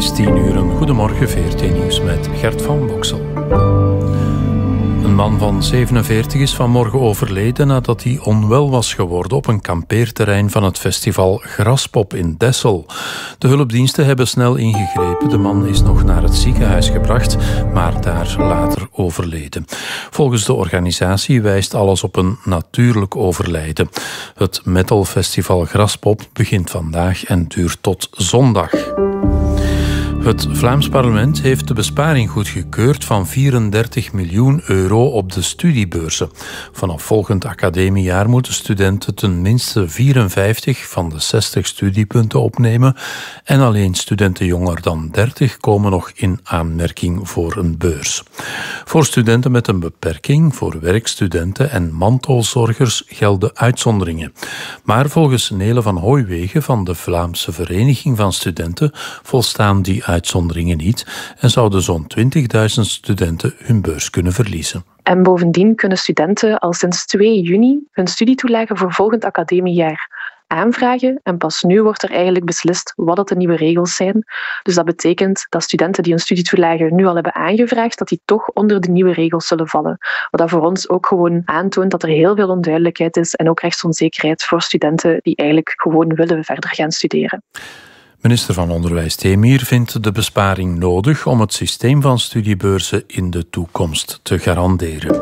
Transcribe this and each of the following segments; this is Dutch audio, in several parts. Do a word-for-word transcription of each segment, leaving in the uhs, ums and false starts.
is tien uur. Een goedemorgen, V R T-nieuws met Gert van Boksel. Een man van zevenenveertig is vanmorgen overleden nadat hij onwel was geworden op een kampeerterrein van het festival Graspop in Dessel. De hulpdiensten hebben snel ingegrepen. De man is nog naar het ziekenhuis gebracht, maar daar later overleden. Volgens de organisatie wijst alles op een natuurlijk overlijden. Het metalfestival Graspop begint vandaag en duurt tot zondag. Het Vlaams parlement heeft de besparing goedgekeurd van vierendertig miljoen euro op de studiebeurzen. Vanaf volgend academiejaar moeten studenten ten minste vierenvijftig van de zestig studiepunten opnemen en alleen studenten jonger dan dertig komen nog in aanmerking voor een beurs. Voor studenten met een beperking, voor werkstudenten en mantelzorgers gelden uitzonderingen. Maar volgens Nele van Hooiwegen van de Vlaamse Vereniging van Studenten volstaan die uitzonderingen niet en zouden zo'n twintigduizend studenten hun beurs kunnen verliezen. En bovendien kunnen studenten al sinds twee juni hun studietoelage voor volgend academiejaar aanvragen. En pas nu wordt er eigenlijk beslist wat het de nieuwe regels zijn. Dus dat betekent dat studenten die hun studietoelage nu al hebben aangevraagd, dat die toch onder de nieuwe regels zullen vallen. Wat dat voor ons ook gewoon aantoont dat er heel veel onduidelijkheid is en ook rechtsonzekerheid voor studenten die eigenlijk gewoon willen verder gaan studeren. Minister van Onderwijs Temir vindt de besparing nodig om het systeem van studiebeurzen in de toekomst te garanderen.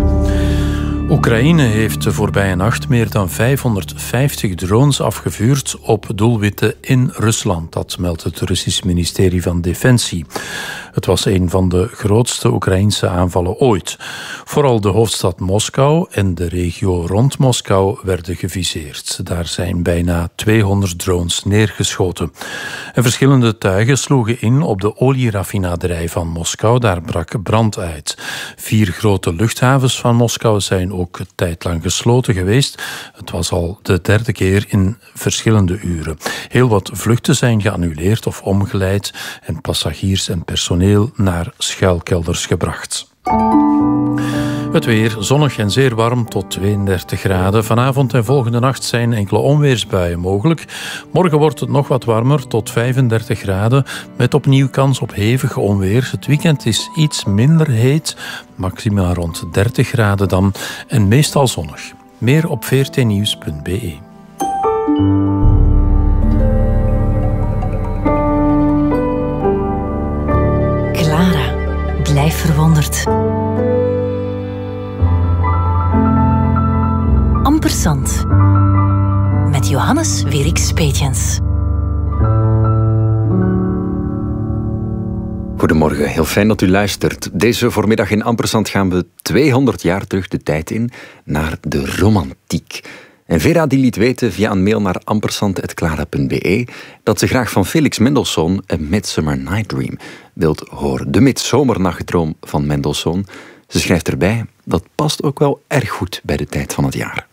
Oekraïne heeft de voorbije nacht meer dan vijfhonderdvijftig drones afgevuurd op doelwitten in Rusland. Dat meldt het Russisch ministerie van Defensie. Het was een van de grootste Oekraïnse aanvallen ooit. Vooral de hoofdstad Moskou en de regio rond Moskou werden geviseerd. Daar zijn bijna tweehonderd drones neergeschoten. En verschillende tuigen sloegen in op de olieraffinaderij van Moskou. Daar brak brand uit. Vier grote luchthavens van Moskou zijn ook een tijd lang gesloten geweest. Het was al de derde keer in verschillende uren. Heel wat vluchten zijn geannuleerd of omgeleid en passagiers en personeel naar schuilkelders gebracht. Het weer zonnig en zeer warm tot tweeëndertig graden. Vanavond en volgende nacht zijn enkele onweersbuien mogelijk. Morgen wordt het nog wat warmer tot vijfendertig graden met opnieuw kans op hevig onweer. Het weekend is iets minder heet, maxima rond dertig graden dan en meestal zonnig. Meer op v r t nieuws punt b e. Clara, blijf verwonderd. Ampersand met Johannes Wierix-Peetjens. Goedemorgen, heel fijn dat u luistert. Deze voormiddag in Ampersand gaan we tweehonderd jaar terug de tijd in naar de romantiek. En Vera die liet weten via een mail naar ampersand punt clara punt b e dat ze graag van Felix Mendelssohn A Midsummer Night Dream wilt horen. De midzomernachtdroom van Mendelssohn. Ze schrijft erbij, dat past ook wel erg goed bij de tijd van het jaar.